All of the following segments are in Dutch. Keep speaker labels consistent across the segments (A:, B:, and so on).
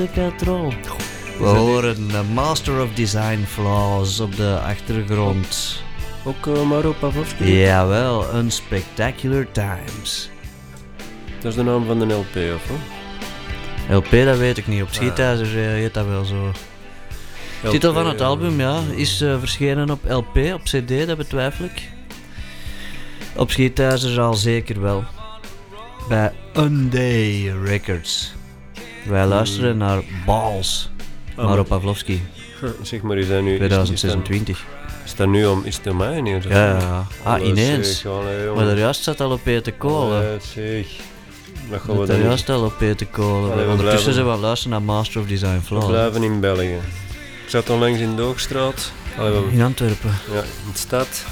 A: Katrol. We horen Master of Design Flaws op de achtergrond.
B: Ook Mauro Pavlovski?
A: Jawel, Unspectacular Times.
B: Dat is de naam van de LP, of hè?
A: LP, dat weet ik niet. Op Schiethuizer heet dat wel zo. De titel van het album, ja, is verschenen op LP, op CD, dat betwijfel ik. Op Schiethuizer al zeker wel. Bij Unday Records. Wij luisteren naar Balls. Mauro Pavlovski.
B: Zeg maar, is dat nu...
A: 2026.
B: Is dat nu om... Is het om mij niet?
A: Ja. Ah, ineens.
B: Zeg,
A: maar de juist zat al op Peter Kolen.
B: Zeg. Dat gaan
A: we
B: dan
A: juist al op Peter Kolen. Ondertussen zijn we aan het luisteren naar Master of Design Flaws.
B: We blijven in België. Ik zat onlangs in de Hoogstraat.
A: In Antwerpen.
B: Ja, in de stad.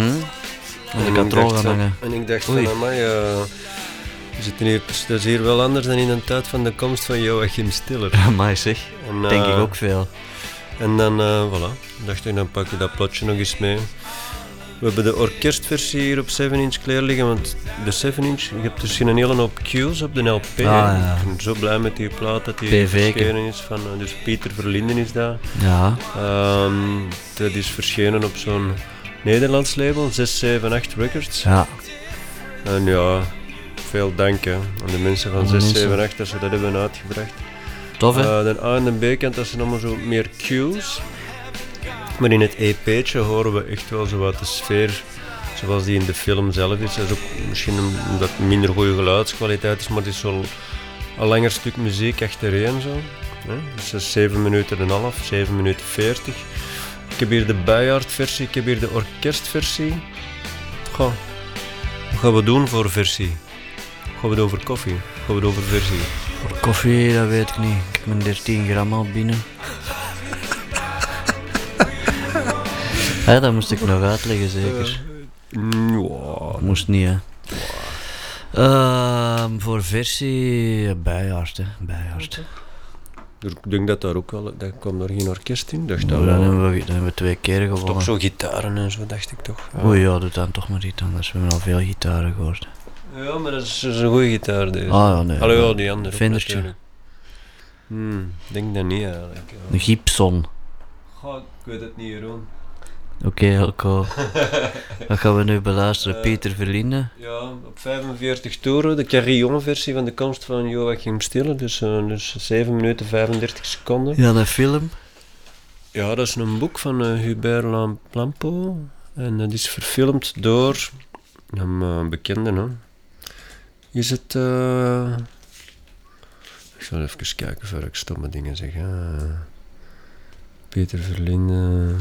A: En ik had trol gaan hangen.
B: En ik dacht van, amai, we zitten hier, dat is hier wel anders dan in de tijd van de komst van Joachim Stiller.
A: Amai zeg, denk ik ook veel.
B: En dan, voilà, dacht ik, dan pak je dat plotje nog eens mee. We hebben de orkestversie hier op 7-inch klaar liggen, want de 7-inch, je hebt dus een hele hoop cues op de LP.
A: Ja.
B: Ik ben zo blij met die plaat dat die verschenen is. Dus Pieter Verlinden is dat.
A: Ja.
B: Dat is verschenen op zo'n Nederlands label, 678 Records.
A: Ja.
B: En ja, veel dank aan de mensen van 678 dat ze dat hebben uitgebracht.
A: Tof, hè?
B: De A en de B-kant, dat zijn allemaal zo meer cues. Maar in het EP'tje horen we echt wel zo wat de sfeer zoals die in de film zelf is. Dat is ook misschien omdat het minder goede geluidskwaliteit is, maar het is wel een langer stuk muziek achtereen zo. Dus dat is 7 minuten en een half, 7 minuten 40. Ik heb hier de Bijaard-versie, ik heb hier de orkestversie. Goh, wat gaan we doen voor versie? Gaan we doen voor koffie? Gaan we doen voor versie?
A: Voor koffie, dat weet ik niet. Ik heb mijn 13 gram al binnen. Dat moest ik nog uitleggen, zeker. Moest niet, hè. Voor versie Bijaard, hè. Bijaard.
B: Ik denk dat daar ook wel, daar komt er geen orkest in.
A: Dan hebben we 2 keer gewonnen.
B: Toch zo gitaren en zo, dacht ik toch.
A: Ja. Oei, ja, doe dan toch maar iets anders. We hebben al veel gitaren gehoord.
B: Ja, maar dat is een goede gitaar deze.
A: Ah ja, nee.
B: Allee, ja, die andere.
A: Fendertje.
B: Ik denk dat niet eigenlijk. Ja.
A: Een Gibson.
B: Goh, ik weet het niet, Jeroen.
A: Oké, Elko. Wat gaan we nu beluisteren? Pieter Verlinden?
B: Ja, op 45 toeren, de Carillon-versie van de komst van Joachim Stiller, dus 7 minuten 35 seconden.
A: Ja, een film?
B: Ja, dat is een boek van Hubert Lampo en dat is verfilmd door een bekende, hè. Is het... Ik zal even kijken voor ik stomme dingen zeg. Pieter Verlinden...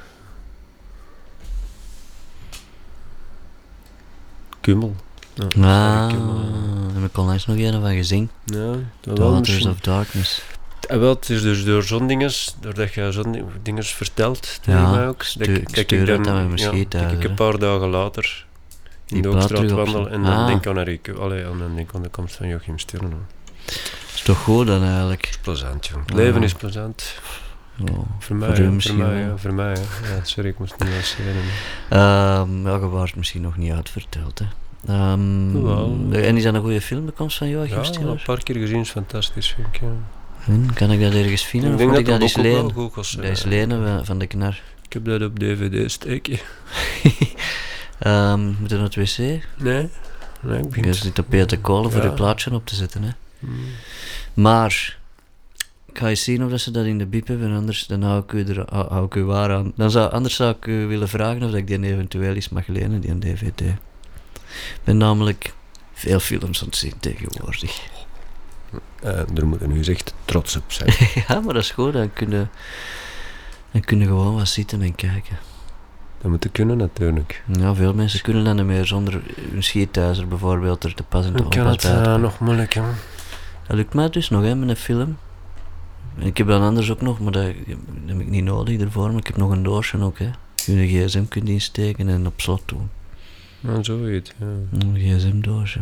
B: Kummel.
A: Ja, heb ik onlangs nog een van gezien.
B: Ja,
A: Daughters of Darkness.
B: Wel, het is dus door zo'n dinges, doordat je zo'n dinges vertelt tegen mij ook. Dat ik een paar dagen later in de Hoogstraat wandel en dan denk ik aan de komst van Joachim Stiller.
A: Dat is toch goed dan eigenlijk?
B: Het is plezant, joh. Het leven is plezant.
A: Oh,
B: voor mij. Ja, sorry, ik moest niet meer zeggen.
A: Ja, je was het misschien nog niet uitverteld, hè. En is dat een goede film, de komst van Joachim Stiller?
B: Ja, een paar keer gezien, is fantastisch, vind ik.
A: Kan ik dat ergens vinden?
B: Ik denk
A: moet
B: dat
A: ik dat eens lenen?
B: Dat
A: is lenen van de knar.
B: Ik heb dat op DVD steken.
A: Moet er naar het wc?
B: Nee, ik
A: je zit op Peter Kolen voor je plaatje op te zetten, hè. Maar... ik ga eens zien of ze dat in de bip hebben, anders dan hou ik u waar aan. Anders zou ik u willen vragen of ik die eventueel eens mag lenen, die DVD. Ik ben namelijk veel films aan het zien tegenwoordig.
B: Daar moeten nu eens echt trots op zijn.
A: Ja, maar dat is goed, dan kun je gewoon wat zitten en kijken.
B: Dat moet kunnen natuurlijk.
A: Ja, veel mensen kunnen dat niet meer zonder een schietijzer bijvoorbeeld er te passen.
B: Dan kan het nog moeilijk, hè.
A: Dat lukt mij dus nog, hè, met een film. Ik heb dan anders ook nog, maar dat heb ik niet nodig ervoor, maar ik heb nog een doosje ook, hè. Je gsm kunt insteken en op slot doen.
B: Nou, zoiets, ja.
A: Een gsm-doosje.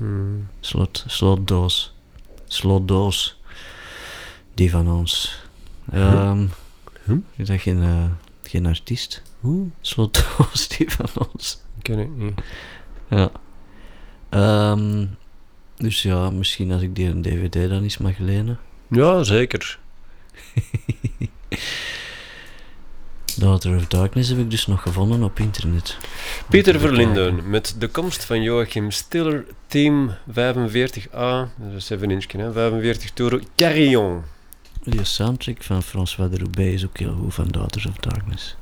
A: Slotdoos. Die van ons. Is dat geen artiest? Slotdoos, die van ons.
B: Ken ik niet.
A: Ja. Dus ja, misschien als ik die een DVD dan eens mag lenen.
B: Ja, zeker.
A: Daughter of Darkness heb ik dus nog gevonden op internet.
B: Pieter Verlinden, met de komst van Joachim Stiller, Team 45A, dat is een 7-inch, 45 toeren, Carillon.
A: Die soundtrack van François de Roubaix is ook heel goed, van Daughters of Darkness.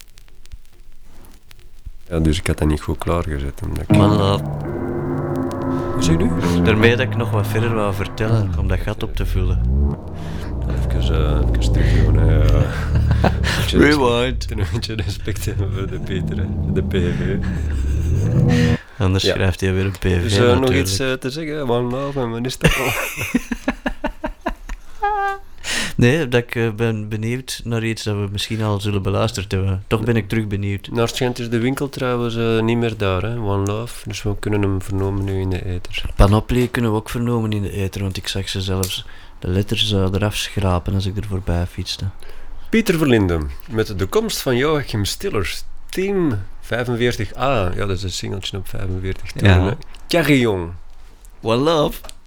B: Ja, dus ik had dat niet goed klaargezet.
A: Voilà.
B: Wat zeg je nu?
A: Daarmee dat ik nog wat verder wou vertellen, om dat gat op te vullen.
B: Even terug doen, hè.
A: Rewind.
B: Een beetje respect hebben voor de Peter, hè. De PV.
A: Anders schrijft hij weer een PV.
B: Dus nog iets te zeggen? One Love en wat is dat al?
A: Nee, dat ik ben benieuwd naar iets dat we misschien al zullen beluisterd hebben. Toch ben ik terug benieuwd.
B: Naar het schijnt is de winkel trouwens niet meer daar, hè. One Love. Dus we kunnen hem vernomen nu in de ether.
A: Panoply kunnen we ook vernomen in de ether, want ik zag ze zelfs de letters eraf schrapen als ik er voorbij fietste.
B: Pieter Verlinden, met de komst van Joachim Stiller, Team 45A. Ja, dat is een singeltje op 45 toeren,
A: Ja.
B: hè. Carillon.
A: One Love.